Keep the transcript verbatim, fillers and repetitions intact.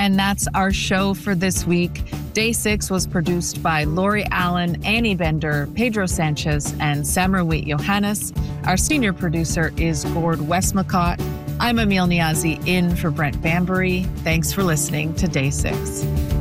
And that's our show for this week. Day six was produced by Lori Allen, Annie Bender, Pedro Sanchez, and Samrawit Johannes. Our senior producer is Gord Westmacott. I'm Emil Niazi in for Brent Bambury. Thanks for listening to Day six.